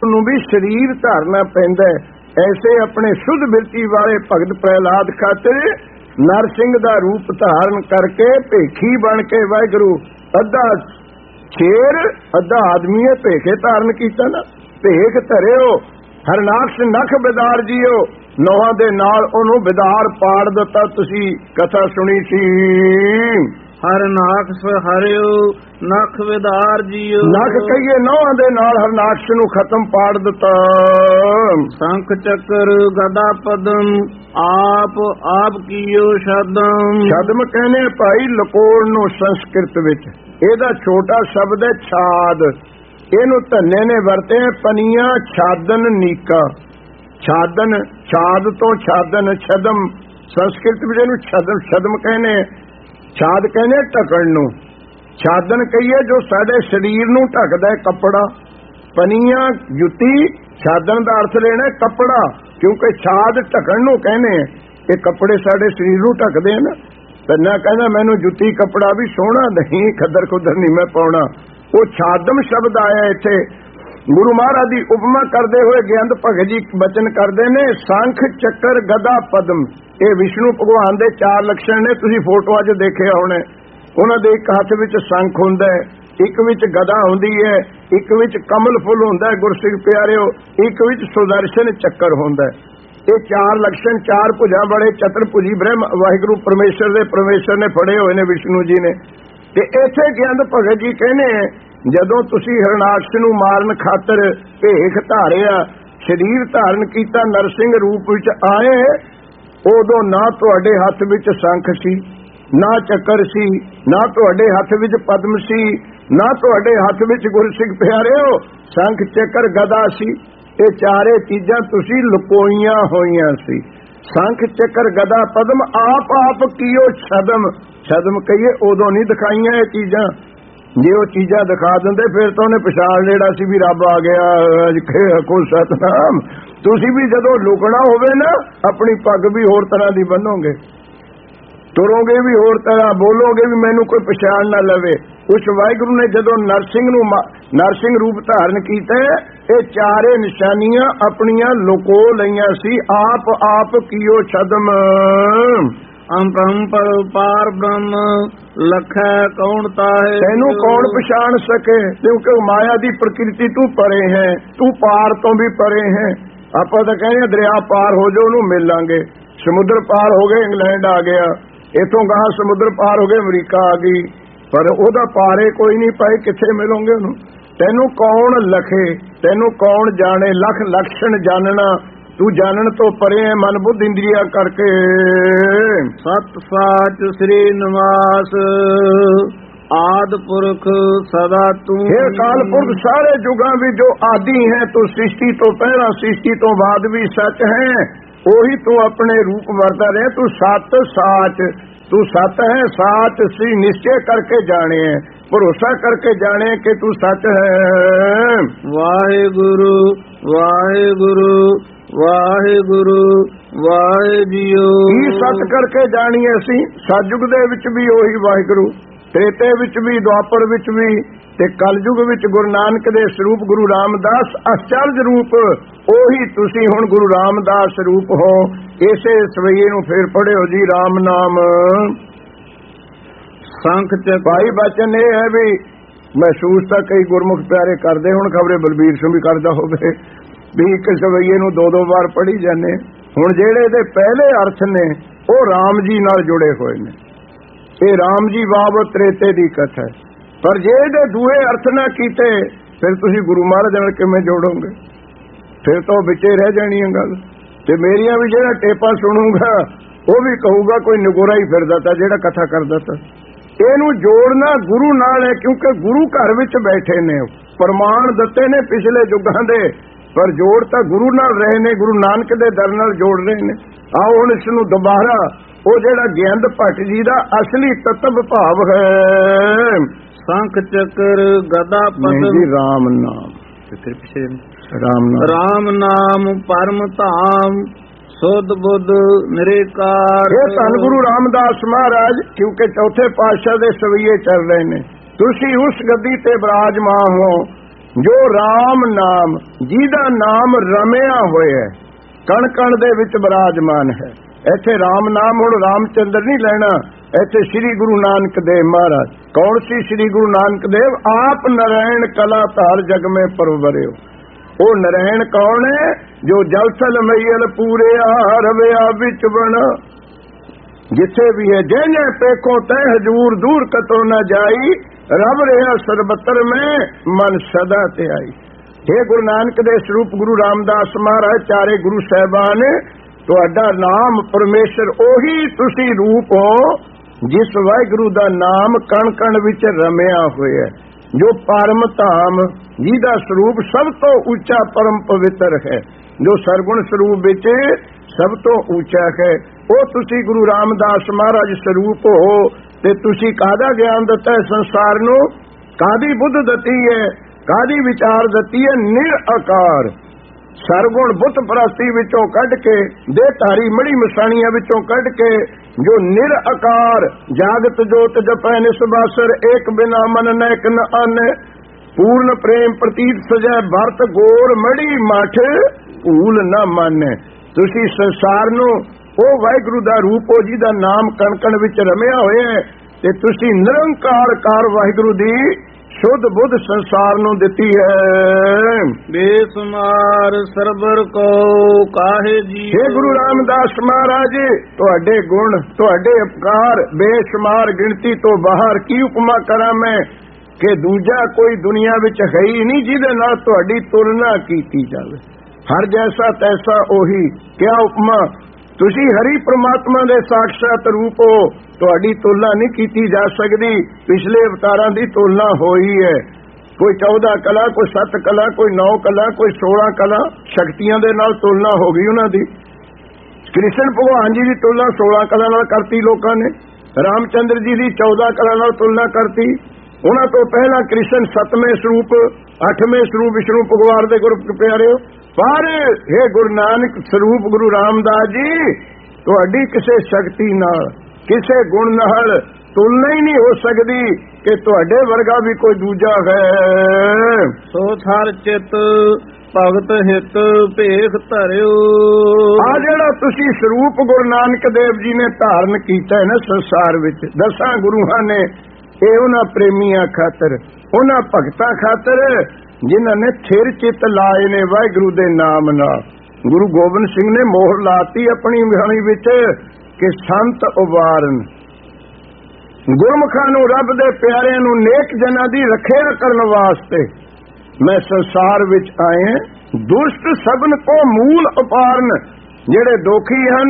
ਨੂੰ ਵੀ ਸਰੀਰ ਧਾਰਨਾ ਪੈਂਦਾ। ਐਸੇ ਆਪਣੇ ਸੁਧ ਬਿਰਤੀ ਵਾਲੇ ਭਗਤ ਪ੍ਰਹਿਲਾਦ ਖਾਤਰ ਨਰਸਿੰਘ ਦਾ ਰੂਪ ਧਾਰਨ ਕਰਕੇ ਭੇਖੀ ਬਣ ਕੇ ਵਾਹਿਗੁਰੂ ਅੱਧਾ ਸ਼ੇਰ ਅੱਧਾ ਆਦਮੀ ਭੇਖੇ ਧਾਰਨ ਕੀਤਾ ਨਾ। ਭੇਖ ਧਰਿਓ ਹਰਨਾਕਸ਼ ਨਖ ਬਿਦਾਰ ਜੀਓ, ਨੋਹਾਂ ਦੇ ਨਾਲ ਉਹਨੂੰ ਬਿਦਾਰ ਪਾੜ ਦਿੱਤਾ। ਤੁਸੀਂ ਕਥਾ ਸੁਣੀ ਸੀ। ਹਰਨਾਕਸ਼ ਹਰਿਓ ਨਖ ਵਿਦਾਰ ਜੀਓ, ਨਖ ਕਹੀਏ ਨੋਹਾਂ ਦੇ ਨਾਲ ਹਰਨਾਕਸ਼ ਨੂੰ ਖਤਮ ਪਾੜ ਦਿੱਤਾ। ਸ਼ੰਖ ਚੱਕਰ ਗਦਾ ਪਦਮ ਆਪ ਕੀਓ ਛਦਮ। ਛਦਮ ਕਹਿੰਦੇ ਭਾਈ ਲਕੋੜ ਨੂੰ ਸੰਸਕ੍ਰਿਤ ਵਿੱਚ। ਇਹਦਾ ਛੋਟਾ ਸ਼ਬਦ ਹੈ ਛਾਦ। ਇਹਨੂੰ ਧੰਨੇ ਨੇ ਵਰਤੇ ਪਨੀਆਂ ਛਾਦਨ ਨੀਕਾ। ਛਾਦਨ ਛਾਦ ਤੋਂ ਛਾਦਨ ਛਦਮ ਸੰਸਕ੍ਰਿਤ ਵਿੱਚ ਇਹਨੂੰ ਛਦਮ ਕਹਿੰਦੇ। ਛਾਦ ਕਹਿੰਦੇ ਢਕਣ ਨੂੰ। ਛਾਦਨ ਕਹੀਏ ਜੋ ਸਾਡੇ ਸਰੀਰ ਨੂੰ ਢਕਦਾ ਹੈ ਕੱਪੜਾ। ਪਨੀਆਂ ਜੁੱਤੀ, ਛਾਦਨ ਦਾ ਅਰਥ ਲੈਣਾ ਕੱਪੜਾ, ਕਿਉਂਕਿ ਛਾਦ ਢਕਣ ਨੂੰ ਕਹਿੰਦੇ। ਇਹ ਕੱਪੜੇ ਸਾਡੇ ਸਰੀਰ ਨੂੰ ਢਕਦੇ ਨਾ। ਪੰਨਾ ਕਹਿੰਦਾ ਮੈਨੂੰ ਜੁੱਤੀ ਕੱਪੜਾ ਵੀ ਸੋਹਣਾ ਨਹੀਂ, ਖੱਦਰ ਖੁੱਦਰ ਨਹੀਂ ਮੈਂ ਪਾਉਣਾ। ਉਹ ਛਾਦਮ ਸ਼ਬਦ ਆਇਆ ਇੱਥੇ। ਗੁਰੂ ਮਹਾਰਾਜ ਦੀ ਉਪਮਾ ਕਰਦੇ ਹੋਏ ਗਿਆਨਤ ਭਗਤ ਜੀ ਬਚਨ ਕਰਦੇ ਨੇ, ਸ਼ੰਖ ਚੱਕਰ ਗਦਾ ਪਦਮ। ਇਹ ਵਿਸ਼ਨੂੰ ਭਗਵਾਨ ਦੇ 4 ਲੱਛਣ ਨੇ। ਤੁਸੀਂ ਫੋਟੋਆਂ 'ਚ ਦੇਖਿਆ ਹੋਣਾ। ਉਹਨਾਂ ਦੇ ਇੱਕ ਹੱਥ ਵਿੱਚ ਸ਼ੰਖ ਹੁੰਦਾ ਹੈ, ਇੱਕ ਵਿੱਚ ਗਦਾ ਹੁੰਦੀ ਹੈ, ਇੱਕ ਵਿੱਚ ਕਮਲ ਫੁੱਲ ਹੁੰਦਾ ਹੈ ਗੁਰਸਿੱਖ ਪਿਆਰਿਓ, ਇੱਕ ਵਿੱਚ ਸੁਦਰਸ਼ਨ ਚੱਕਰ ਹੁੰਦਾ ਹੈ। ਇਹ 4 ਲੱਛਣ 4 ਭੁਜਾਂ ਵਾਲੇ ਚਤੁਰਭੁਜੀ ਬ੍ਰਹਮ ਵਾਹਿਗੁਰੂ ਪਰਮੇਸ਼ਰ ਨੇ ਫੜੇ ਹੋਏ ਨੇ ਵਿਸ਼ਨੂੰ ਜੀ ਨੇ। ਤੇ ਇੱਥੇ ਗਿਆਨਤ ਭਗਤ ਜੀ ਕਹਿੰਦੇ ਜਦੋਂ ਤੁਸੀਂ ਹਰਨਾਕਸ਼ ਨੂੰ ਮਾਰਨ ਖਾਤਰ ਭੇਖ ਧਾਰਿਆ, ਸਰੀਰ ਧਾਰਨ ਕੀਤਾ, ਨਰਸਿੰਘ ਰੂਪ ਵਿੱਚ ਆਏ, ਉਦੋਂ ਨਾ ਤੁਹਾਡੇ ਹੱਥ ਵਿੱਚ ਸ਼ੰਖ ਸੀ, ਨਾ ਚੱਕਰ ਸੀ, ਨਾ ਤੁਹਾਡੇ ਹੱਥ ਵਿੱਚ ਪਦਮ ਸੀ, ਨਾ ਤੁਹਾਡੇ ਹੱਥ ਵਿੱਚ ਗੁਰਸਿੱਖ ਪਿਆਰਿਓ ਸ਼ੰਖ ਚੱਕਰ ਗਦਾ ਸੀ। ਇਹ ਚਾਰੇ ਚੀਜ਼ਾਂ ਤੁਸੀਂ ਲੁਕੋਈਆਂ ਹੋਈਆਂ ਸੀ। ਸ਼ੰਖ ਚੱਕਰ ਗਦਾ ਪਦਮ ਆਪ ਕੀਓ ਛਦਮ। ਛਦਮ ਕਹੀਏ ਉਦੋਂ ਨਹੀਂ ਦਿਖਾਈਆਂ ਇਹ ਚੀਜ਼ਾਂ। ਜੇ ਉਹ ਚੀਜ਼ਾਂ ਦਿਖਾ ਦਿੰਦੇ ਫਿਰ ਤਾਂ ਉਹਨੇ ਪਛਾਣ ਲੈਣਾ ਸੀ ਵੀ ਰੱਬ ਆ ਗਿਆ, ਕੋ ਸਤਨਾਮ। ਤੁਸੀਂ ਵੀ ਜਦੋਂ ਲੁਕਣਾ ਹੋਵੇ ਨਾ, ਆਪਣੀ ਪੱਗ ਵੀ ਹੋਰ ਤਰ੍ਹਾਂ ਦੀ ਬੰਨੋਗੇ, ਤੁਰੋਗੇ ਵੀ ਹੋਰ ਤਰ੍ਹਾਂ, ਬੋਲੋਗੇ ਵੀ ਮੈਨੂੰ ਕੋਈ ਪਛਾਣ ਨਾ ਲਵੇ। ਉਸ ਵਾਹਿਗੁਰੂ ਨੇ ਜਦੋਂ ਨਰਸਿੰਘ ਰੂਪ ਧਾਰਨ ਕੀਤਾ, ਇਹ ਚਾਰੇ ਨਿਸ਼ਾਨੀਆਂ ਆਪਣੀਆਂ ਲੁਕੋ ਲਈਆਂ ਸੀ। ਆਪ ਕੀਓ ਛਦਮ। ਅੰਪਰੰਪਰ ਪਾਰ ਬ੍ਰਹਮ ਲਖੈ ਕੌਣ ਤਾਹੇ। ਤੈਨੂੰ ਕੌਣ ਪਛਾਣ ਸਕੇ, ਕਿਉਂਕਿ ਮਾਇਆ ਦੀ ਪ੍ਰਕਿਰਤੀ ਤੂੰ ਪਰੇ ਹੈ, ਤੂੰ ਪਾਰ ਤੋਂ ਵੀ ਪਰੇ ਹੈ। ਆਪਾਂ ਤਾਂ ਕਹਿੰਦੇ ਦਰਿਆ ਪਾਰ ਹੋ ਜਾ ਉਹਨੂੰ ਮਿਲ ਲਾਂਗੇ। ਸਮੁੰਦਰ ਪਾਰ ਹੋ ਗਏ ਇੰਗਲੈਂਡ ਆ ਗਿਆ, ਇੱਥੋਂ ਗਾਹਾਂ ਸਮੁੰਦਰ ਪਾਰ ਹੋ ਗਏ ਅਮਰੀਕਾ ਆ ਗਈ, ਪਰ ਉਹਦਾ ਪਾਰੇ ਕੋਈ ਨਹੀਂ ਪਾਏ, ਕਿੱਥੇ ਮਿਲੋਗੇ ਉਹਨੂੰ। ਤੈਨੂੰ ਕੌਣ ਲਖੇ, ਤੈਨੂੰ ਕੌਣ ਜਾਣੇ। ਲੱਖ ਲਕਸ਼ਣ ਜਾਣਨਾ, ਤੂੰ ਜਾਣਨ ਤੋਂ ਪਰੇ ਹੈ ਮਨ ਬੁੱਧ ਇੰਦਰੀਆ ਕਰਕੇ। ਸਤ ਸਾਚ ਸ੍ਰੀ ਨਿਵਾਸ ਆਦ ਪੁਰਖ ਸਦਾ ਤੂੰ। ਇਹ ਕਾਲ ਪੁਰਖ ਸਾਰੇ ਯੁਗਾਂ ਵਿੱਚ ਜੋ ਆਦਿ ਹੈ, ਤੂੰ ਸ੍ਰਿਸ਼ਟੀ ਤੋਂ ਪਹਿਲਾਂ ਸ੍ਰਿਸ਼ਟੀ ਤੋਂ ਬਾਅਦ ਵੀ ਸੱਚ ਹੈ। ਉਹੀ ਤੂੰ ਆਪਣੇ ਰੂਪ ਵਰਤਾ ਰਿਹਾ। ਤੂੰ ਸਤ ਸਾਚ, ਤੂੰ ਸਤ ਹੈ, ਸਾਚ ਸੀ ਨਿਸ਼ਚੈ ਕਰਕੇ ਜਾਣੇ, ਭਰੋਸਾ ਕਰਕੇ ਜਾਣੇ ਕਿ ਤੂੰ ਸੱਚ ਹੈ। ਵਾਹਿਗੁਰੂ ਵਾਹਿਗੁਰੂ ਵਾਹਿਗੁਰੂ ਵਾਹਿ ਜੀਓ। ਕੀ ਸੱਚ ਕਰਕੇ ਜਾਣੀਏ ਅਸੀਂ। ਸਤਿਯੁਗ ਦੇ ਵਿੱਚ ਵੀ ਉਹੀ ਵਾਹਿਗੁਰੂ, ਤ੍ਰੇਤੇ ਵਿੱਚ ਵੀ, ਦੁਆਪਰ ਵਿੱਚ ਵੀ, ਤੇ ਕਲਯੁਗ ਵਿੱਚ ਗੁਰੂ ਨਾਨਕ ਦੇ ਸਰੂਪ ਗੁਰੂ ਰਾਮਦਾਸ ਅਚਰਜ ਰੂਪ। ਉਹੀ ਤੁਸੀਂ ਹੁਣ ਗੁਰੂ ਰਾਮਦਾਸ ਰੂਪ ਹੋ। ਇਸੇ ਸਵਈਏ ਨੂੰ ਫੇਰ ਪੜਿਓ ਜੀ, ਰਾਮ ਨਾਮ। ਸੰਖ ਚ ਭਾਈ ਬਚਨ ਇਹ ਹੈ ਵੀ ਮਹਿਸੂਸ ਤਾਂ ਕਈ ਗੁਰਮੁਖ ਪਿਆਰੇ ਕਰਦੇ ਹੁਣ, ਖਬਰੇ ਬਲਬੀਰ ਸਿੰਘ ਵੀ ਕਰਦਾ ਹੋਵੇ ਵੀ ਇੱਕ ਸਵਈਏ ਨੂੰ 2-2 ਵਾਰ ਪੜ੍ਹੀ ਜਾਂਦੇ। ਹੁਣ ਜਿਹੜੇ ਇਹਦੇ ਪਹਿਲੇ ਅਰਥ ਨੇ ਉਹ ਰਾਮ ਜੀ ਨਾਲ ਜੁੜੇ ਹੋਏ ਨੇ। ਇਹ ਰਾਮ ਜੀ ਬਾਬਤ ਤ੍ਰੇਤੇ ਦੀ ਕਥਾ ਹੈ। ਪਰ ਜੇ ਇਹਦੇ ਦੂਏ ਅਰਥ ਨਾ ਕੀਤੇ ਫਿਰ ਤੁਸੀਂ ਗੁਰੂ ਮਹਾਰਾਜ ਨਾਲ ਕਿਵੇਂ ਜੋੜੋਗੇ। ਫਿਰ ਤਾਂ ਵਿੱਚੇ ਰਹਿ ਜਾਣੀ ਹੈ ਗੱਲ। ਤੇ ਮੇਰੀਆਂ ਵੀ ਜਿਹੜਾ ਟੇਪਾ ਸੁਣੂਗਾ ਉਹ ਵੀ ਕਹੂਗਾ ਕੋਈ ਨਗੋਰਾ ਹੀ ਫਿਰਦਾ ਤਾ ਜਿਹੜਾ ਕਥਾ ਕਰਦਾ ਤਾ। ਇਹਨੂੰ ਜੋੜਨਾ ਗੁਰੂ ਨਾਲ ਹੈ, ਕਿਉਂਕਿ ਗੁਰੂ ਘਰ ਵਿੱਚ ਬੈਠੇ ਨੇ, ਪ੍ਰਮਾਣ ਦਿੱਤੇ ਨੇ ਪਿਛਲੇ ਯੁੱਗਾਂ ਦੇ, ਪਰ ਜੋੜ ਤਾਂ ਗੁਰੂ ਨਾਲ ਰਹੇ ਨੇ, ਗੁਰੂ ਨਾਨਕ ਦੇ ਦਰ ਨਾਲ ਜੋੜ ਰਹੇ ਨੇ। ਆਓ ਹੁਣ ਇਸ ਨੂੰ ਦੁਬਾਰਾ ਉਹ ਜਿਹੜਾ ਗਿਆਨਤ ਭੱਟ ਜੀ ਦਾ ਅਸਲੀ ਤਤਵ ਭਾਵ ਹੈ। ਸੰਖ ਚੱਕਰ ਗਦਾ ਪਦਮ ਰਾਮ ਨਾਮ, ਰਾਮ ਨਾਮ ਪਰਮ ਧਾਮ ਸੁਧ ਬੁੱਧ ਨਿਰੇਕਾਰ। ਇਹ ਧੰਨ ਗੁਰੂ ਰਾਮਦਾਸ ਮਹਾਰਾਜ, ਕਿਉਂਕਿ ਚੌਥੇ ਪਾਤਸ਼ਾਹ ਦੇ ਸਵਈਏ ਚੱਲ ਰਹੇ ਨੇ। ਤੁਸੀਂ ਉਸ ਗੱਦੀ ਤੇ ਬਿਰਾਜਮਾਨ ਹੋ ਜੋ ਰਾਮ ਨਾਮ, ਜਿਹਦਾ ਨਾਮ ਰਮਿਆ ਹੋਇਆ ਕਣ ਕਣ ਦੇ ਵਿੱਚ ਬਿਰਾਜਮਾਨ ਹੈ। ਇੱਥੇ ਰਾਮ ਨਾਮ ਹੁਣ ਰਾਮਚੰਦਰ ਨਹੀਂ ਲੈਣਾ, ਇੱਥੇ ਸ੍ਰੀ ਗੁਰੂ ਨਾਨਕ ਦੇਵ ਮਹਾਰਾਜ। ਕੌਣ ਸੀ ਸ੍ਰੀ ਗੁਰੂ ਨਾਨਕ ਦੇਵ? ਆਪ ਨਰੈਣ ਕਲਾ ਧਾਰ ਜਗ ਮੇਂ ਪਰਵਰਿਓ। ਉਹ ਨਰੈਣ ਕੌਣ ਹੈ? ਜੋ ਜਲ ਥਲ ਮਈਲ ਪੂਰਿਆ ਰਵਿਆ ਵਿੱਚ ਬਣਾ। ਜਿੱਥੇ ਵੀ ਹੈ ਜੇ ਜੇ ਪੇਖੋ ਤੈ ਹਜੂਰ ਦੂਰ ਕਤੋ ਨਾ ਜਾਈ, ਰਬ ਰਿਹਾ ਸਰਬਤਰ ਮੈਂ ਮਨ ਸਦਾ ਤੇ ਆਈ। हे ਗੁਰੂ ਨਾਨਕ ਦੇ ਸਰੂਪ ਗੁਰੂ ਰਾਮਦਾਸ ਮਹਾਰਾਜ, ਚਾਰੇ ਗੁਰੂ ਸਾਹਿਬਾਨ, ਤੁਹਾਡਾ ਨਾਮ ਪਰਮੇਸ਼ਰ ਉਹੀ ਤੁਸੀਂ ਰੂਪ ਹੋ ਜਿਸ ਵਾਹਿਗੁਰੂ ਦਾ ਨਾਮ ਕਣ ਕਣ ਵਿੱਚ ਰਮਿਆ ਹੋਇਆ, ਜੋ ਪਰਮ ਧਾਮ, ਜਿਹਦਾ ਸਰੂਪ ਸਭ ਤੋਂ ਉੱਚਾ ਪਰਮ ਪਵਿੱਤਰ ਹੈ, ਜੋ ਸਰਗੁਣ ਸਰੂਪ ਵਿੱਚ ਸਭ ਤੋਂ ਉੱਚਾ ਹੈ। ਉਹ ਤੁਸੀਂ ਗੁਰੂ ਰਾਮਦਾਸ ਮਹਾਰਾਜ ਸਰੂਪ ਹੋ। ਤੇ ਤੁਸੀਂ ਕਾਹਦਾ ਗਿਆਨ ਦਿੱਤਾ ਹੈ ਸੰਸਾਰ ਨੂੰ? ਕਾਹਦੀ ਬੁੱਧ ਦਿੱਤੀ ਹੈ? ਕਾਹਦੀ ਵਿਚਾਰ ਦਿੱਤੀ ਹੈ? ਨਿਰਆਕਾਰ ਸਰਗੁਣ ਬੁੱਧ ਪ੍ਰਸਤੀ ਵਿੱਚੋਂ ਕੱਢ ਕੇ, ਦੇਹਧਾਰੀ ਮੜੀ ਮਸਾਣੀਆਂ ਵਿੱਚੋਂ ਕੱਢ ਕੇ, ਜੋ ਨਿਰਆਕਾਰ ਜਾਗਤ ਜੋਤ ਜਪੈ ਨਿਸਬਾਸਰ, ਏਕ ਬਿਨਾ ਮਨ ਨੈਕ ਨ ਆਨੈ, ਪੂਰਨ ਪ੍ਰੇਮ ਪ੍ਰਤੀਤ ਸਜੈ ਭਰਤ ਗੋਰ ਮੜੀ ਮਠ ਭੂਲ ਨਾ ਮੰਨੈ। ਤੁਸੀਂ ਸੰਸਾਰ ਨੂੰ ਉਹ ਵਾਹਿਗੁਰੂ ਦਾ ਰੂਪ ਹੋ ਜਿਹਦਾ ਨਾਮ ਕਣ ਕਣ ਵਿੱਚ ਰਮਿਆ ਹੋਇਆ ਹੈ, ਤੇ ਤੁਸੀਂ ਨਿਰੰਕਾਰ ਕਾਰ ਵਾਹਿਗੁਰੂ ਦੀ ਸ਼ੁੱਧ ਬੁੱਧ ਸੰਸਾਰ ਨੂੰ ਦਿੱਤੀ ਹੈ। ਬੇਸੁਮਾਰ ਸਰਬਰ ਕੋ ਕਾਹੇ ਜੀ। हे ਗੁਰੂ ਰਾਮਦਾਸ ਮਹਾਰਾਜ, ਤੁਹਾਡੇ ਗੁਣ, ਤੁਹਾਡੇ ਉਪਕਾਰ ਬੇਸ਼ੁਮਾਰ, ਗਿਣਤੀ ਤੋਂ ਬਾਹਰ। ਕੀ ਉਪਮਾ ਕਰਾਂ ਮੈਂ ਕਿ ਦੂਜਾ ਕੋਈ ਦੁਨੀਆ ਵਿੱਚ ਹੈ ਹੀ ਨਹੀਂ ਜਿਹਦੇ ਨਾਲ ਤੁਹਾਡੀ ਤੁਲਨਾ ਕੀਤੀ ਜਾਵੇ। ਹਰ ਜੈਸਾ ਤੈਸਾ ਉਹੀ। ਕਿਆ ਉਪਮਾ? ਤੁਸੀਂ ਹਰੀ ਪ੍ਰਮਾਤਮਾ ਦੇ ਸਾਖਸ਼ਾਤ ਰੂਪ ਹੋ, ਤੁਹਾਡੀ ਤੁਲਨਾ ਨਹੀਂ ਕੀਤੀ ਜਾ ਸਕਦੀ। ਪਿਛਲੇ ਅਵਤਾਰਾਂ ਦੀ ਤੁਲਨਾ ਹੋਈ ਹੈ, ਕੋਈ 14 ਕਲਾ, ਕੋਈ 7 ਕਲਾ, ਕੋਈ 9 ਕਲਾ, ਕੋਈ 16 ਕਲਾ, ਸ਼ਕਤੀਆਂ ਦੇ ਨਾਲ ਤੁਲਨਾ ਹੋ ਗਈ ਉਹਨਾਂ ਦੀ। ਕ੍ਰਿਸ਼ਨ ਭਗਵਾਨ ਜੀ ਦੀ ਤੁਲਨਾ 16 ਕਲਾ ਨਾਲ ਕਰਤੀ ਲੋਕਾਂ ਨੇ, ਰਾਮਚੰਦਰ ਜੀ ਦੀ 14 ਕਲਾ ਨਾਲ ਤੁਲਨਾ ਕਰਤੀ। ਉਹਨਾਂ ਤੋਂ ਪਹਿਲਾਂ ਕ੍ਰਿਸ਼ਨ 7ਵੇਂ ਸਰੂਪ, 8ਵੇਂ ਸਰੂਪ ਵਿਸ਼ਨੂੰ ਭਗਵਾਨ ਦੇ ਗੁਰੂ ਪਿਆਰਿਓ। ਪਰ हे ਗੁਰੂ ਨਾਨਕ ਸਰੂਪ ਗੁਰੂ ਰਾਮਦਾਸ ਜੀ, ਤੁਹਾਡੀ ਕਿਸੇ ਸ਼ਕਤੀ ਨਾਲ, ਕਿਸੇ ਗੁਣ ਨਾਲ ਤੁਲਨਾ ਹੀ ਨਹੀਂ ਹੋ ਸਕਦੀ ਕਿ ਤੁਹਾਡੇ ਵਰਗਾ ਵੀ ਕੋਈ ਦੂਜਾ ਹੈ। ਸੋ ਥਰ ਚਿਤ ਭਗਤ ਹਿਤ ਭੇਖ ਧਰਿਓ। ਆ ਜਿਹੜਾ ਤੁਸੀਂ ਸਰੂਪ ਗੁਰੂ ਨਾਨਕ ਦੇਵ ਜੀ ਨੇ ਧਾਰਨ ਕੀਤਾ ਹੈ ਨਾ ਸੰਸਾਰ ਵਿੱਚ, 10 ਗੁਰੂਆਂ ਨੇ, ਇਹ ਉਹਨਾਂ ਪ੍ਰੇਮੀਆਂ ਖਾਤਰ, ਉਹਨਾਂ ਭਗਤਾਂ ਖਾਤਰ ਜਿਨ੍ਹਾਂ ਨੇ ਥਿਰ ਚਿੱਤ ਲਾਏ ਨੇ ਵਾਹਿਗੁਰੂ ਦੇ ਨਾਮ ਨਾਲ। ਗੁਰੂ ਗੋਬਿੰਦ ਸਿੰਘ ਨੇ ਮੋਹਰ ਲਾਤੀ ਆਪਣੀ ਬਾਣੀ ਵਿੱਚ ਕਿ ਸੰਤ ਉਬਾਰਨ, ਗੁਰਮੁਖਾਂ ਨੂੰ, ਰੱਬ ਦੇ ਪਿਆਰਿਆਂ ਨੂੰ, ਨੇਕ ਜਨਾਂ ਦੀ ਰੱਖਿਆ ਕਰਨ ਵਾਸਤੇ ਮੈਂ ਸੰਸਾਰ ਵਿੱਚ ਆਏ। ਦੁਸ਼ਟ ਸਭਨ ਕੋ ਮੂਲ ਉਪਾਰਨ। ਜਿਹੜੇ ਦੋਖੀ ਹਨ,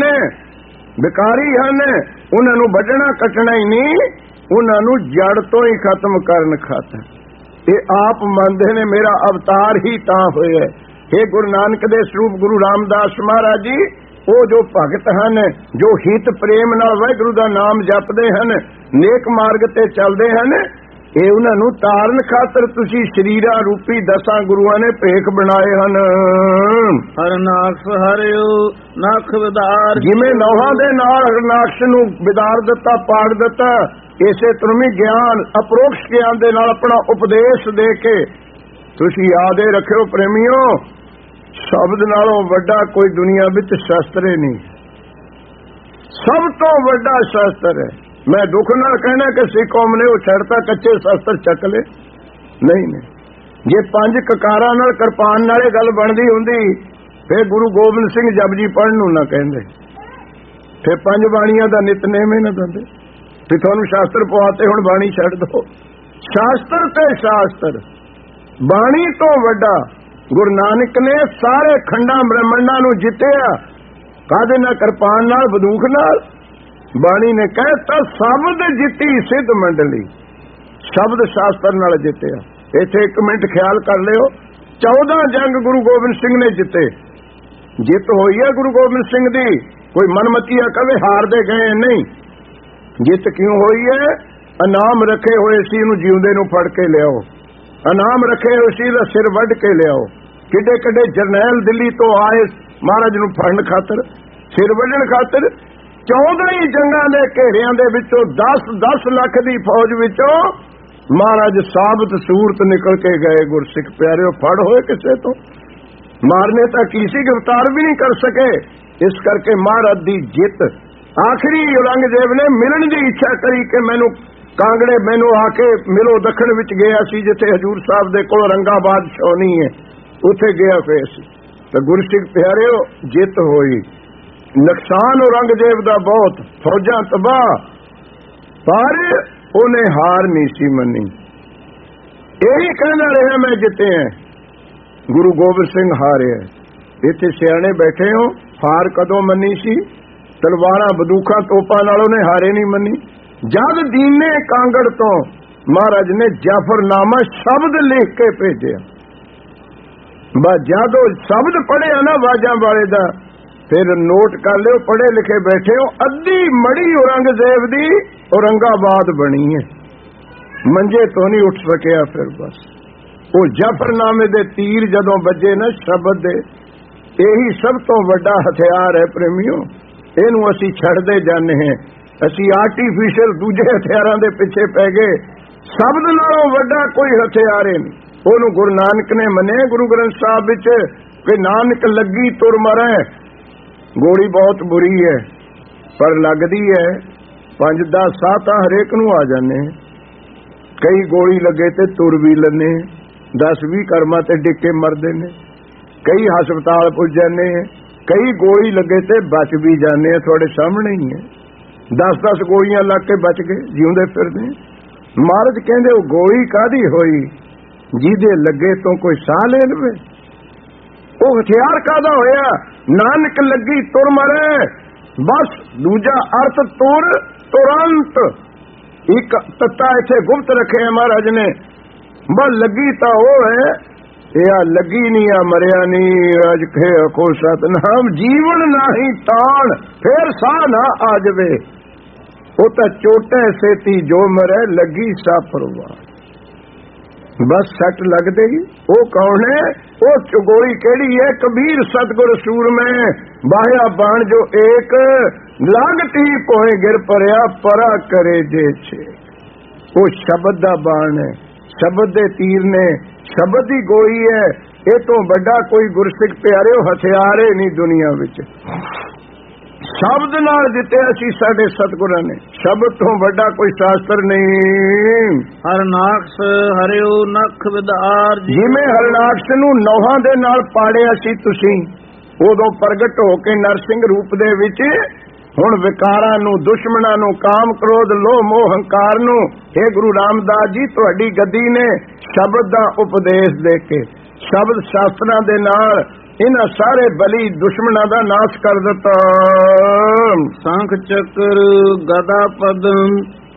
ਵਿਕਾਰੀ ਹਨ, ਉਹਨਾਂ ਨੂੰ ਵੱਢਣਾ ਕੱਟਣਾ ਹੀ ਨਹੀਂ, ਉਹਨਾਂ ਨੂੰ ਜੜ ਤੋਂ ਹੀ ਖਤਮ ਕਰਨ ਖਾਤਰ ਇਹ ਆਪ ਮੰਨਦੇ ਨੇ ਮੇਰਾ ਅਵਤਾਰ ਹੀ ਤਾਂ ਹੋਇਆ। हे ਗੁਰੂ ਨਾਨਕ ਦੇ ਸਰੂਪ ਗੁਰੂ ਰਾਮਦਾਸ ਮਹਾਰਾਜ ਜੀ, ਉਹ ਜੋ ਭਗਤ ਹਨ, ਜੋ ਹਿਤ ਪ੍ਰੇਮ ਨਾਲ ਵਾਹਿਗੁਰੂ ਦਾ ਨਾਮ ਜਪਦੇ ਹਨ, ਨੇਕ ਮਾਰਗ ਤੇ ਚੱਲਦੇ ਹਨ, ਇਹ ਉਹਨਾਂ ਨੂੰ ਤਾਰਨ ਖਾਤਰ ਤੁਸੀਂ ਸ਼ਰੀਰਾਂ ਰੂਪੀ 10 ਗੁਰੂਆਂ ਨੇ ਭੇਖ ਬਣਾਏ ਹਨ। ਹਰ ਨਾਕਸ ਹਰਿਓ ਨਖ ਵਿਦਾਰ। ਜਿਵੇਂ ਨੌਹਾਂ ਦੇ ਨਾਲ ਹਰਨਾਕਸ਼ ਨੂੰ ਵਿਦਾਰ ਦਿੱਤਾ, ਪਾੜ ਦਿੱਤਾ, ਇਸੇ ਤਰ੍ਹਾਂ ਗਿਆਨ, ਅਪਰੋਕਸ਼ ਗਿਆਨ ਦੇ ਨਾਲ ਆਪਣਾ ਉਪਦੇਸ਼ ਦੇ ਕੇ ਤੁਸੀਂ ਯਾਦ ਰੱਖਿਓ ਪ੍ਰੇਮੀਓ, ਸ਼ਬਦ ਨਾਲੋਂ ਵੱਡਾ ਕੋਈ ਦੁਨੀਆ ਵਿੱਚ ਸ਼ਸਤਰ ਹੀ ਨਹੀਂ। ਸਭ ਤੋਂ ਵੱਡਾ ਸ਼ਸਤਰ ਹੈ। ਮੈਂ ਦੁੱਖ ਨਾਲ ਕਹਿਣਾ ਕਿ ਸਿੱਖ ਕੌਮ ਨੇ ਉਹ ਛੱਡਤਾ, ਕੱਚੇ ਸ਼ਸਤਰ ਚੱਕ ਲਏ। ਨਹੀਂ, ਜੇ 5 ਕਕਾਰਾਂ ਨਾਲ ਕਿਰਪਾਨ ਨਾਲੇ ਗੱਲ ਬਣਦੀ ਹੁੰਦੀ ਫਿਰ ਗੁਰੂ ਗੋਬਿੰਦ ਸਿੰਘ ਜਪਜੀ ਪੜ੍ਹਨ ਨੂੰ ਨਾ ਕਹਿੰਦੇ, ਫਿਰ 5 ਬਾਣੀਆਂ ਦਾ ਨਿਤਨੇਮ ਹੀ ਨਾ ਦਿੰਦੇ। ਤੇ ਤੁਹਾਨੂੰ ਸ਼ਾਸਤਰ ਪਵਾਤੇ, ਹੁਣ ਬਾਣੀ ਛੱਡ ਦੋ। ਸ਼ਾਸਤਰ ਤੇ ਸ਼ਾਸਤਰ, ਬਾਣੀ ਤੋਂ ਵੱਡਾ। ਗੁਰੂ ਨਾਨਕ ਨੇ ਸਾਰੇ ਖੰਡਾਂ ਬ੍ਰਹਮੰਡਾਂ ਨੂੰ ਜਿੱਤਿਆ, ਕਾਹਦੇ ਨਾਲ? ਕਿਰਪਾਨ ਨਾਲ, ਬੰਦੂਕ ਨਾਲ। ਬਾਣੀ ਨੇ ਕਹਿਤਾ ਸ਼ਬਦ ਜਿੱਤੀ ਸਿੱਧ ਮੰਡਲੀ, ਸ਼ਬਦ ਸ਼ਾਸਤਰ ਨਾਲ ਜਿੱਤਿਆ। ਇੱਥੇ 1 ਮਿੰਟ ਖਿਆਲ ਕਰ ਲਿਓ, 14 ਜੰਗ ਗੁਰੂ ਗੋਬਿੰਦ ਸਿੰਘ ਨੇ ਜਿੱਤੇ। ਜਿੱਤ ਹੋਈ ਹੈ ਗੁਰੂ ਗੋਬਿੰਦ ਸਿੰਘ ਦੀ, ਕੋਈ ਮਨਮਤੀਆ ਕਵੇ ਹਾਰਦੇ ਗਏ ਨਹੀਂ। ਜਿੱਤ ਕਿਉਂ ਹੋਈ ਹੈ? ਇਨਾਮ ਰੱਖੇ ਹੋਏ ਸੀ, ਇਹਨੂੰ ਜਿਉਂਦੇ ਨੂੰ ਫੜ ਕੇ ਲਿਆਓ। ਇਨਾਮ ਰੱਖੇ ਹੋਏ ਸੀ, ਇਹਦਾ ਸਿਰ ਵੱਢ ਕੇ ਲਿਆਓ। ਕਿੱਡੇ ਕਿੱਡੇ ਜਰਨੈਲ ਦਿੱਲੀ ਤੋਂ ਆਏ ਮਹਾਰਾਜ ਨੂੰ ਫੜਨ ਖਾਤਰ, ਸਿਰ ਵੱਢਣ ਖਾਤਰ। 14 ਹੀ ਜੰਗਾਂ ਦੇ ਘੇਰਿਆਂ ਦੇ ਵਿੱਚੋਂ 10 ਲੱਖ ਦੀ ਫੌਜ ਵਿੱਚੋਂ ਮਹਾਰਾਜ ਸਾਬਤ ਸੂਰਤ ਨਿਕਲ ਕੇ ਗਏ ਗੁਰਸਿੱਖ ਪਿਆਰਿਓ, ਫੜ ਹੋਏ ਕਿਸੇ ਤੋਂ ਮਾਰਨੇ ਤਾਂ ਕਿਸੇ ਗ੍ਰਿਫਤਾਰ ਵੀ ਨਹੀਂ ਕਰ ਸਕੇ। ਇਸ ਕਰਕੇ ਮਹਾਰਾਜ ਦੀ ਜਿੱਤ ਆਖਰੀ ਔਰੰਗਜ਼ੇਬ ਨੇ ਮਿਲਣ ਦੀ ਇੱਛਾ ਕਰੀ ਕਿ ਮੈਨੂੰ ਕਾਂਗੜੇ ਮੈਨੂੰ ਆ ਕੇ ਮਿਲੋ। ਦੱਖਣ ਵਿੱਚ ਗਿਆ ਸੀ ਜਿੱਥੇ ਹਜੂਰ ਸਾਹਿਬ ਦੇ ਕੋਲ ਔਰੰਗਾਬਾਦ ਛਾਉਣੀ ਹੈ, ਉੱਥੇ ਗਿਆ ਹੋਇਆ ਸੀ। ਤਾਂ ਗੁਰਸਿੱਖ ਪਿਆਰਿਓ ਜਿੱਤ ਹੋਈ। ਨੁਕਸਾਨ ਔਰੰਗਜ਼ੇਬ ਦਾ ਬਹੁਤ, ਫੌਜਾਂ ਤਬਾਹ, ਪਰ ਉਹਨੇ ਹਾਰ ਨਹੀਂ ਸੀ ਮੰਨੀ। ਇਹੀ ਕਹਿੰਦਾ ਰਿਹਾ ਮੈਂ ਜਿੱਤਿਆ। ਗੁਰੂ ਗੋਬਿੰਦ ਸਿੰਘ ਹਾਰਿਆ। ਇੱਥੇ ਸਿਆਣੇ ਬੈਠੇ ਹੋ, ਹਾਰ ਕਦੋਂ ਮੰਨੀ ਸੀ? ਤਲਵਾਰਾਂ ਬੰਦੂਕਾਂ ਤੋਪਾਂ ਨਾਲ ਉਹਨੇ ਹਾਰੇ ਨਹੀਂ ਮੰਨੀ। ਜਦ ਦੀਨੇ ਕਾਂਗੜ ਤੋਂ ਮਹਾਰਾਜ ਨੇ ਜਾਫਰਨਾਮਾ ਸ਼ਬਦ ਲਿਖ ਕੇ ਭੇਜਿਆ, ਬਸ ਜਦੋਂ ਸ਼ਬਦ ਪੜਿਆ ਨਾ ਬਾਜਾਂ ਵਾਲੇ ਦਾ, ਫਿਰ ਨੋਟ ਕਰ ਲਿਓ, ਪੜ੍ਹੇ ਲਿਖੇ ਬੈਠੇ ਹੋ, ਅੱਧੀ ਮੜੀ ਔਰੰਗਜ਼ੇਬ ਦੀ ਔਰੰਗਾਬਾਦ ਬਣੀ ਹੈ। ਮੰਜੇ ਤੋਂ ਨਹੀਂ ਉੱਠ ਸਕਿਆ। ਫਿਰ ਬਸ ਉਹ ਜਾਫਰਨਾਮੇ ਦੇ ਤੀਰ ਜਦੋਂ ਵੱਜੇ ਨਾ ਸ਼ਬਦ ਦੇ, ਇਹੀ ਸਭ ਤੋਂ ਵੱਡਾ ਹਥਿਆਰ ਹੈ ਪ੍ਰੇਮੀਓ। ਇਹਨੂੰ ਅਸੀਂ ਛੱਡਦੇ ਜਾਂਦੇ ਹਾਂ। ਅਸੀਂ ਆਰਟੀਫੀਸ਼ੀਅਲ ਦੂਜੇ ਹਥਿਆਰਾਂ ਦੇ ਪਿੱਛੇ ਪੈ ਗਏ। ਸ਼ਬਦ ਨਾਲੋਂ ਵੱਡਾ ਕੋਈ ਹਥਿਆਰ ਨਹੀਂ। ਉਹਨੂੰ ਗੁਰੂ ਨਾਨਕ ਨੇ ਮੰਨਿਆ ਗੁਰੂ ਗ੍ਰੰਥ ਸਾਹਿਬ ਵਿੱਚ ਕਿ ਨਾਨਕ ਲੱਗੀ ਤੁਰ ਮਰੈ। ਗੋਲੀ ਬਹੁਤ ਬੁਰੀ ਹੈ, ਪਰ ਲੱਗਦੀ ਹੈ। 5-10 ਸਾਹ ਤਾਂ ਹਰੇਕ ਨੂੰ ਆ ਜਾਂਦੇ। ਕਈ ਗੋਲੀ ਲੱਗੇ ਤੇ ਤੁਰ ਵੀ ਲੈਂਦੇ, 10-20 ਕਰਮਾਂ ਤੇ ਡਿੱਗ ਕੇ ਮਰਦੇ ਨੇ। ਕਈ ਹਸਪਤਾਲ ਪੁੱਜ ਜਾਂਦੇ, ਕਈ ਗੋਲੀ ਲੱਗੇ ਤੇ ਬਚ ਵੀ ਜਾਂਦੇ ਆ। ਤੁਹਾਡੇ ਸਾਹਮਣੇ ਹੀ ਹੈ, 10-10 ਗੋਲੀਆਂ ਲੱਗ ਕੇ ਬਚ ਗਏ, ਜਿਉਂਦੇ ਫਿਰਦੇ। ਮਹਾਰਾਜ ਕਹਿੰਦੇ ਉਹ ਗੋਲੀ ਕਾਹਦੀ ਹੋਈ? ਜਿਹਦੇ ਲੱਗੇ ਤੋਂ ਕੋਈ ਸਾਹ ਲੈ ਲਵੇ। ਉਹ ਹਥਿਆਰ ਕਾਹਦਾ ਹੋਇਆ? ਨਾਨਕ ਲੱਗੀ ਤੁਰ ਮਰੇ। ਬਸ ਦੂਜਾ ਅਰਥ ਤੁਰ, ਤੁਰੰਤ। ਇੱਕ ਤੱਤਾ ਇੱਥੇ ਗੁਪਤ ਰੱਖਿਆ ਮਹਾਰਾਜ ਨੇ। ਬਸ ਲੱਗੀ ਤਾਂ ਉਹ ਹੈ, ਇਹ ਲੱਗੀ ਨਹੀਂ ਆ ਮਰਿਆ ਨਹੀਂ। ਅਜ ਖੇ ਅਖੋ ਸਤਨਾਮ ਜੀਵਨ ਨਹੀਂ ਤਾਣ, ਫੇਰ ਸਾਹ ਨਾ ਆ ਜਵੇ। ਉਹ ਤਾਂ ਚੋਟੇ ਸੇਤੀ ਜੋ ਮਰੇ, ਲੱਗੀ ਸਾ ਪਰਵਾਹ। ਬਸ ਸੱਟ ਲੱਗਦੇ ਹੀ। ਉਹ ਕੌਣ ਹੈ? ਉਹ ਚਗੋਲੀ ਕਿਹੜੀ ਹੈ? ਕਬੀਰ ਸਤਗੁਰ ਸੂਰਮੈ ਬਾਹਿਆ ਬਾਣ ਜੋ ਏਕ, ਲਾਗਤੀ ਪੋਏ ਗਿਰ ਪਰਿਆ ਪਰਾ ਕਰੇ ਜੇ ਛੇ। ਉਹ ਸ਼ਬਦ ਦਾ ਬਾਣ ਹੈ, ਸ਼ਬਦ ਦੇ ਤੀਰ ਨੇ, ਸ਼ਬਦ ਦੀ ਗੋਲੀ ਹੈ। ਇਹ ਤੋਂ ਵੱਡਾ ਕੋਈ ਗੁਰਸਿੱਖ ਪਿਆਰਿਓ ਹਥਿਆਰ ਹੀ ਨਹੀਂ ਦੁਨੀਆ ਵਿੱਚ। ਸ਼ਬਦ ਨਾਲ ਜਿੱਤਿਆ ਸੀ ਸਾਡੇ ਸਤਿਗੁਰਾਂ ਨੇ। ਸ਼ਬਦ ਤੋਂ ਵੱਡਾ ਕੋਈ ਸ਼ਾਸਤਰ ਨਹੀਂ। ਹਰਨਾਕਸ਼ ਹਰਿਓ ਨਖ ਵਿਦਾਰ। ਜਿਵੇਂ ਹਰਨਾਕਸ਼ ਨੂੰ ਨੌਹਾਂ ਦੇ ਨਾਲ ਪਾੜਿਆ ਸੀ ਤੁਸੀਂ, ਉਦੋਂ ਪ੍ਰਗਟ ਹੋ ਕੇ ਨਰਸਿੰਘ ਰੂਪ ਦੇ ਵਿੱਚ ਹੁਣ ਵਿਕਾਰਾਂ ਨੂੰ, ਦੁਸ਼ਮਣਾਂ ਨੂੰ, ਕਾਮ ਕ੍ਰੋਧ ਲੋਭ ਮੋਹ ਹੰਕਾਰ ਨੂੰ, ਇਹ ਗੁਰੂ ਰਾਮਦਾਸ ਜੀ ਤੁਹਾਡੀ ਗੱਦੀ ਨੇ ਸ਼ਬਦ ਦਾ ਉਪਦੇਸ਼ ਦੇ ਕੇ, ਸ਼ਬਦ ਸ਼ਾਸਤਰਾਂ ਦੇ ਨਾਲ ਇਹਨਾਂ ਸਾਰੇ ਬਲੀ ਦੁਸ਼ਮਣਾਂ ਦਾ ਨਾਸ਼ ਕਰ ਦਿੱਤਾ। ਸੰਖ ਚੱਕਰ ਗਦਾ ਪਦਮ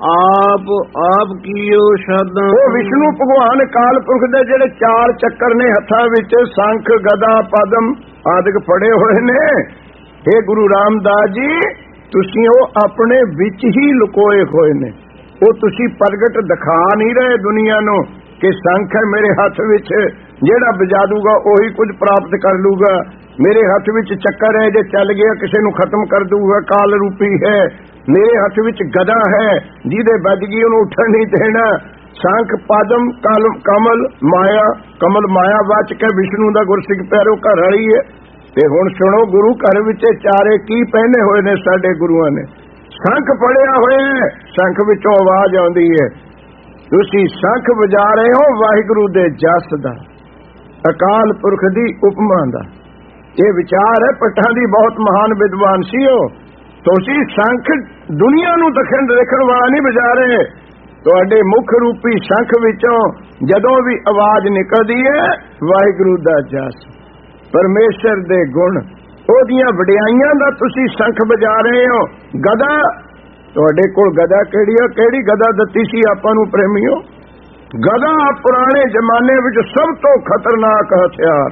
ਆਪ ਕੀਓ ਸ਼ਬਦ। ਉਹ ਵਿਸ਼ਨੂੰ ਭਗਵਾਨ ਕਾਲ ਪੁਰਖ ਦੇ ਜਿਹੜੇ 4 ਚੱਕਰ ਨੇ ਹੱਥਾਂ ਵਿੱਚ, ਸੰਖ ਗਦਾ ਪਦਮ ਆਦਿਕ ਫੜੇ ਹੋਏ ਨੇ। ਇਹ ਗੁਰੂ ਰਾਮਦਾਸ ਜੀ ਤੁਸੀਂ ਉਹ ਆਪਣੇ ਵਿੱਚ ਹੀ ਲੁਕੋਏ ਹੋਏ ਨੇ। ਉਹ ਤੁਸੀਂ ਪ੍ਰਗਟ ਦਿਖਾ ਨਹੀਂ ਰਹੇ ਦੁਨੀਆ ਨੂੰ ਕਿ ਸੰਖ ਹੈ ਮੇਰੇ ਹੱਥ ਵਿੱਚ, ਜਿਹੜਾ ਵਜਾ ਦੂਗਾ ਉਹੀ ਕੁਝ ਪ੍ਰਾਪਤ ਕਰ ਲੂਗਾ। ਮੇਰੇ ਹੱਥ ਵਿੱਚ ਚੱਕਰ ਹੈ, ਜੇ ਚੱਲ ਗਿਆ ਕਿਸੇ ਨੂੰ ਖਤਮ ਕਰ ਦੂਗਾ, ਕਾਲ ਰੂਪੀ ਹੈ। ਮੇਰੇ ਹੱਥ ਵਿੱਚ ਗਦਾ ਹੈ, ਜਿਹਦੇ ਵੱਜ ਗਈ ਉਹਨੂੰ ਉੱਠਣ ਨਹੀਂ ਦੇਣਾ। ਸੰਖ ਪਦਮ ਕਮਲ ਮਾਇਆ, ਕਮਲ ਮਾਇਆ ਵਾਚਕ ਹੈ ਵਿਸ਼ਨੂੰ ਦਾ ਗੁਰਸਿੱਖ ਪਿਆਰੋ ਘਰ ਵਾਲੀ ਹੈ। ਤੇ ਹੁਣ ਸੁਣੋ, ਗੁਰੂ ਘਰ ਵਿੱਚ ਚਾਰੇ ਕੀ ਪਹਿਨੇ ਹੋਏ ਨੇ ਸਾਡੇ ਗੁਰੂਆਂ ਨੇ? ਸੰਖ ਪੜਿਆ ਹੋਇਆ, ਸੰਖ ਵਿੱਚੋਂ ਆਵਾਜ਼ ਆਉਂਦੀ ਹੈ। ਤੁਸੀਂ ਸੰਖ ਵਜਾ ਰਹੇ ਹੋ ਵਾਹਿਗੁਰੂ ਦੇ ਜਸ ਦਾ, ਅਕਾਲ ਪੁਰਖ ਦੀ ਉਪਮਾ ਦਾ। ਇਹ ਵਿਚਾਰ ਹੈ ਪੱਠਾਂ ਦੀ, ਬਹੁਤ ਮਹਾਨ ਵਿਦਵਾਨ ਸੀ ਉਹ। ਤੁਸੀਂ ਸੰਖ ਦੁਨੀਆ ਨੂੰ ਦੇਖਣ ਵਾਲਾ ਨਹੀਂ ਵਜਾ ਰਹੇ। ਤੁਹਾਡੇ ਮੁੱਖ ਰੂਪੀ ਸੰਖ ਵਿੱਚੋਂ ਜਦੋਂ ਵੀ ਆਵਾਜ਼ ਨਿਕਲਦੀ ਹੈ ਵਾਹਿਗੁਰੂ ਦਾ ਜਸ, ਪਰਮੇਸ਼ਰ ਦੇ ਗੁਣ, ਉਹਦੀਆਂ ਵਡਿਆਈਆਂ ਦਾ ਤੁਸੀਂ ਸੰਖ ਵਜਾ ਰਹੇ ਹੋ। ਗਦਾ ਤੁਹਾਡੇ ਕੋਲ ਗਦਾ ਕਿਹੜੀ ਆ? ਕਿਹੜੀ ਗਦਾ ਦਿੱਤੀ ਸੀ ਆਪਾਂ ਨੂੰ ਪ੍ਰੇਮੀਓ? ਗਦਾ ਪੁਰਾਣੇ ਜ਼ਮਾਨੇ ਵਿੱਚ ਸਭ ਤੋਂ ਖਤਰਨਾਕ ਹਥਿਆਰ।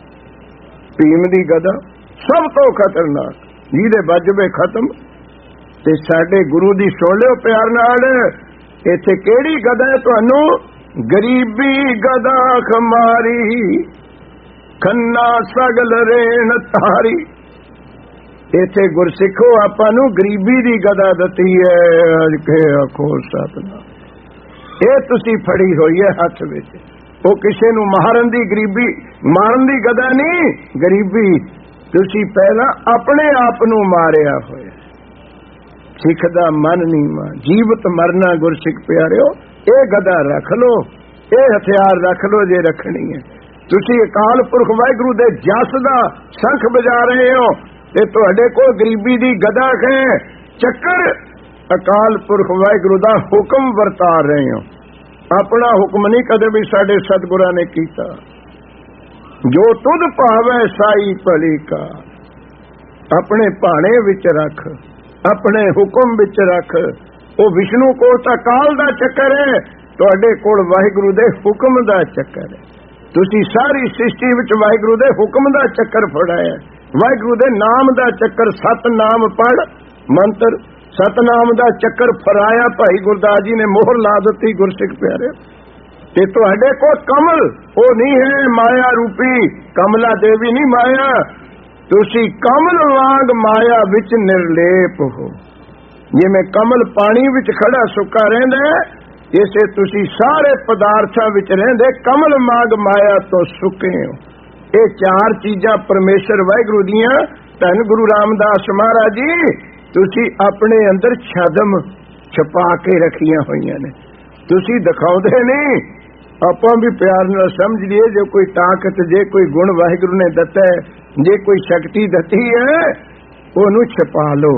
ਭੀਮ ਦੀ ਗਦਾ ਸਭ ਤੋਂ ਖਤਰਨਾਕ, ਜਿਹਦੇ ਵੱਜਵੇ ਖਤਮ। ਤੇ ਸਾਡੇ ਗੁਰੂ ਦੀ ਸੁਣ ਲਿਓ ਪਿਆਰ ਨਾਲ, ਇੱਥੇ ਕਿਹੜੀ ਗਦਾ ਹੈ ਤੁਹਾਨੂੰ? ਗਰੀਬੀ ਗਦਾ ਖਮਾਰੀ, ਖੰਨਾ ਸਗਲ ਰੇਣ ਤਾਰੀ। ਇੱਥੇ ਗੁਰਸਿੱਖੋ ਆਪਾਂ ਨੂੰ ਗਰੀਬੀ ਦੀ ਗਦਾ ਦਿੱਤੀ ਹੈ। ਅਜ ਕੇ ਆਖੋ ਸਤਨਾਮ। ਇਹ ਤੁਸੀਂ ਫੜੀ ਹੋਈ ਹੈ ਹੱਥ ਵਿੱਚ। ਉਹ ਕਿਸੇ ਨੂੰ ਮਾਰਨ ਦੀ ਗਰੀਬੀ, ਮਾਰਨ ਦੀ ਗਦਾ ਨਹੀਂ, ਗਰੀਬੀ। ਤੁਸੀਂ ਪਹਿਲਾਂ ਆਪਣੇ ਆਪ ਨੂੰ ਮਾਰਿਆ ਹੋਇਆ। ਸਿੱਖ ਦਾ ਮਨ ਨਹੀਂ ਮਾਂ, ਜੀਵਤ ਮਰਨਾ ਗੁਰਸਿੱਖ ਪਿਆਰਿਓ। ਇਹ ਗਦਾ ਰੱਖ ਲੋ, ਇਹ ਹਥਿਆਰ ਰੱਖ ਲੋ ਜੇ ਰੱਖਣੀ ਹੈ। ਤੁਸੀਂ ਅਕਾਲ ਪੁਰਖ ਵਾਹਿਗੁਰੂ ਦੇ ਜਸ ਦਾ ਸ਼ੰਖ ਵਜਾ ਰਹੇ ਹੋ ਤੇ ਤੁਹਾਡੇ ਕੋਲ ਗਰੀਬੀ ਦੀ ਗਦਾ ਹੈ, ਚੱਕਰ। ਅਕਾਲ ਪੁਰਖ ਵਾਹਿਗੁਰੂ ਦਾ ਹੁਕਮ ਵਰਤਾ ਰਹੇ ਹੋ, ਆਪਣਾ ਹੁਕਮ ਨਹੀਂ ਕਦੇ ਵੀ ਸਾਡੇ ਸਤਿਗੁਰਾਂ ਨੇ ਕੀਤਾ। ਜੋ ਤੁਧ ਭਾਵੈ ਸਾਈ ਭਲੀ ਕਾ, ਆਪਣੇ ਭਾਣੇ ਵਿੱਚ ਰੱਖ, ਆਪਣੇ ਹੁਕਮ ਵਿੱਚ ਰੱਖ। ਉਹ ਵਿਸ਼ਨੂੰ ਕੋਲ ਤਾਂ ਕਾਲ ਦਾ ਚੱਕਰ ਹੈ, ਤੁਹਾਡੇ ਕੋਲ ਵਾਹਿਗੁਰੂ ਦੇ ਹੁਕਮ ਦਾ ਚੱਕਰ ਹੈ। ਤੁਸੀਂ ਸਾਰੀ ਸ੍ਰਿਸ਼ਟੀ ਵਿੱਚ ਵਾਹਿਗੁਰੂ ਦੇ ਹੁਕਮ ਦਾ ਚੱਕਰ ਫੜਾਇਆ, ਵਾਹਿਗੁਰੂ ਦੇ ਨਾਮ ਦਾ ਚੱਕਰ। ਸਤਨਾਮ ਪੜ੍ਹ ਮੰਤਰ, ਸਤਨਾਮ ਦਾ ਚੱਕਰ ਫਰਾਇਆ। ਭਾਈ ਗੁਰਦਾਸ ਜੀ ਨੇ ਮੋਹਰ ਲਾ ਦਿੱਤੀ ਗੁਰਸਿੱਖ ਪਿਆਰੇ। ਤੇ ਤੁਹਾਡੇ ਕੋਲ ਕਮਲ ਉਹ ਨਹੀਂ ਹੈ ਮਾਇਆ ਰੂਪੀ, ਕਮਲਾ ਦੇਵੀ ਨਹੀਂ ਮਾਇਆ। ਤੁਸੀਂ ਕਮਲ ਵਾਂਗ ਮਾਇਆ ਵਿੱਚ ਨਿਰਲੇਪ ਹੋ। ਜਿਵੇਂ ਕਮਲ ਪਾਣੀ ਵਿੱਚ ਖੜਾ ਸੁੱਕਾ ਰਹਿੰਦਾ, ਇਸੇ ਤੁਸੀਂ ਸਾਰੇ ਪਦਾਰਥਾਂ ਵਿੱਚ ਰਹਿੰਦੇ ਕਮਲ ਵਾਂਗ ਮਾਇਆ ਤੋਂ ਸੁੱਕੇ ਹੋ। ਇਹ ਚਾਰ ਚੀਜ਼ਾਂ ਪਰਮੇਸ਼ਰ ਵਾਹਿਗੁਰੂ ਦੀਆਂ ਧੰਨ ਗੁਰੂ ਰਾਮਦਾਸ ਮਹਾਰਾਜ ਜੀ ਤੁਸੀਂ ਆਪਣੇ ਅੰਦਰ ਛਦਮ ਛਪਾ ਕੇ ਰੱਖੀਆਂ ਹੋਈਆਂ ਨੇ। ਤੁਸੀਂ ਦਿਖਾਉਂਦੇ ਨਹੀਂ, ਆਪਾਂ ਵੀ ਪਿਆਰ ਨਾਲ ਸਮਝ ਲਈਏ। ਜੇ ਕੋਈ ਤਾਕਤ, ਜੇ ਕੋਈ ਗੁਣ ਵਾਹਿਗੁਰੂ ਨੇ ਦਿੱਤਾ, ਜੇ ਕੋਈ ਸ਼ਕਤੀ ਦਿੱਤੀ ਹੈ, ਉਹਨੂੰ ਛਪਾ ਲਓ,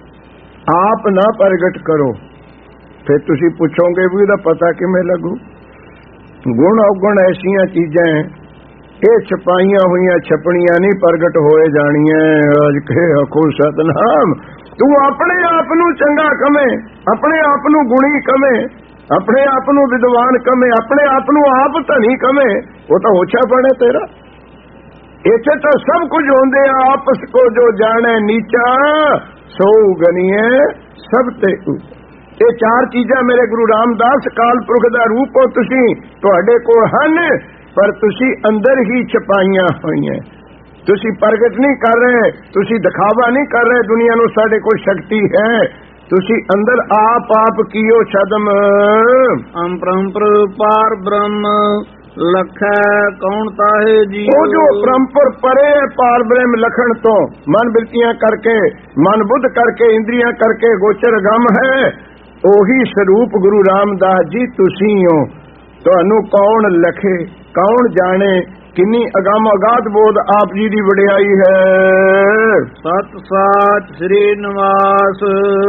ਆਪ ਨਾ ਪ੍ਰਗਟ ਕਰੋ। ਫਿਰ ਤੁਸੀਂ ਪੁੱਛੋਗੇ ਵੀ ਇਹਦਾ ਪਤਾ ਕਿਵੇਂ ਲੱਗੂ। ਗੁਣ ਔਗੁਣ ਐਸੀਆਂ ਚੀਜ਼ਾਂ ਇਹ ਛਪਾਈਆਂ ਹੋਈਆਂ ਛਪਣੀਆਂ ਨਹੀਂ, ਪ੍ਰਗਟ ਹੋਏ ਜਾਣੀਆਂ। ਅਜ ਕੇ ਆਖੋ ਸਤਨਾਮ। ਤੂੰ ਆਪਣੇ ਆਪ ਨੂੰ ਚੰਗਾ ਕਵੇਂ, ਆਪਣੇ ਆਪ ਨੂੰ ਗੁਣੀ ਕਵੇਂ, ਆਪਣੇ ਆਪ ਨੂੰ ਵਿਦਵਾਨ ਕਵੇਂ, ਆਪਣੇ ਆਪ ਨੂੰ ਆਪ ਧਨੀ ਕਵੇਂ, ਉਹ ਤਾਂ ਓਛਾ ਪੜੇ ਤੇਰਾ। ਇੱਥੇ ਤਾਂ ਸਭ ਕੁਝ ਹੁੰਦੇ ਆ। ਆਪਸ ਕੋ ਜੋ ਜਾਣੇ ਨੀਚਾ ਸੋ ਗਨੀਏ ਸਭ ਤੇ ਉੱਚਾ। ਇਹ ਚਾਰ ਚੀਜ਼ਾਂ ਮੇਰੇ ਗੁਰੂ ਰਾਮਦਾਸ ਕਾਲ ਪੁਰਖ ਦਾ ਰੂਪ ਹੋ ਤੁਸੀਂ, ਤੁਹਾਡੇ ਕੋਲ ਹਨ, ਪਰ ਤੁਸੀਂ ਅੰਦਰ ਹੀ ਛਪਾਈਆਂ ਹੋਈਆਂ। ਤੁਸੀਂ ਪ੍ਰਗਟ ਨਹੀਂ ਕਰ ਰਹੇ, ਤੁਸੀਂ ਦਿਖਾਵਾ ਨਹੀਂ ਕਰ ਰਹੇ ਦੁਨੀਆ ਨੂੰ ਸਾਡੇ ਕੋਲ ਸ਼ਕਤੀ ਹੈ। ਤੁਸੀਂ ਅੰਦਰ ਆਪ ਕੀਓ ਛਦਮ। ਅਪਰੰਪਰ ਪਾਰ ਬ੍ਰਹਮ ਲਖੈ ਕੌਣ ਤਾਹੇ ਜੀ। ਉਹ ਜੋ ਪਰੰਪਰ ਪਰੇ ਪਾਰ ਬ੍ਰਹਮ ਲਖਣ ਤੋਂ, ਮਨ ਬਿਰਤੀਆਂ ਕਰਕੇ, ਮਨ ਬੁੱਧ ਕਰਕੇ, ਇੰਦਰੀਆਂ ਕਰਕੇ ਗੋਚਰ ਗਮ ਹੈ, ਉਹੀ ਸਰੂਪ ਗੁਰੂ ਰਾਮਦਾਸ ਜੀ ਤੁਸੀਂ ਹੋ। ਤੁਹਾਨੂੰ ਕੌਣ ਲਖੇ, ਕੌਣ ਜਾਣੇ, ਕਿੰਨੀ ਅਗੰਮ ਅਗਾਧ ਬੋਧ ਆਪ ਜੀ ਦੀ ਵਡਿਆਈ ਹੈ। ਸਤ ਸਾਚ ਸ੍ਰੀ ਨਿਵਾਸ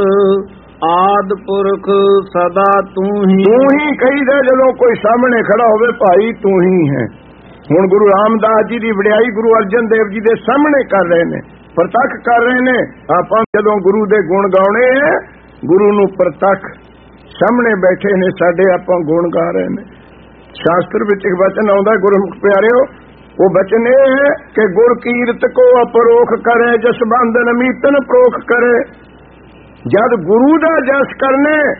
ਆਦ ਪੁਰਖ ਸਦਾ ਤੂੰ ਹੀ ਕਹੀਦਾ ਜਦੋਂ ਕੋਈ ਸਾਹਮਣੇ ਖੜਾ ਹੋਵੇ, ਭਾਈ ਤੂੰ ਹੀ ਹੈ। ਹੁਣ ਗੁਰੂ ਰਾਮਦਾਸ ਜੀ ਦੀ ਵਡਿਆਈ ਗੁਰੂ ਅਰਜਨ ਦੇਵ ਜੀ ਦੇ ਸਾਹਮਣੇ ਕਰ ਰਹੇ ਨੇ, ਪ੍ਰਤੱਖ ਕਰ ਰਹੇ ਨੇ। ਆਪਾਂ ਜਦੋਂ ਗੁਰੂ ਦੇ ਗੁਣ ਗਾਉਣੇ ਹੈ, ਗੁਰੂ ਨੂੰ ਪ੍ਰਤੱਖ ਸਾਹਮਣੇ ਬੈਠੇ ਨੇ ਸਾਡੇ, ਆਪਾਂ ਗੁਣ ਗਾ ਰਹੇ ਨੇ। ਸ਼ਾਸਤਰ ਵਿੱਚ ਇੱਕ ਵਚਨ ਆਉਂਦਾ ਗੁਰਮੁਖ ਪਿਆਰਿਓ, ਉਹ ਵਚਨ ਇਹ ਹੈ ਕਿ ਗੁਰ ਕੀਰਤ ਕੋ ਅਪਰੋਖ ਕਰੇ, ਜਸ ਬੰਧਨ ਮੀਤਨ ਪ੍ਰੋਖ ਕਰੇ। ਜਦ ਗੁਰੂ ਦਾ ਜਸ ਕਰਨੇ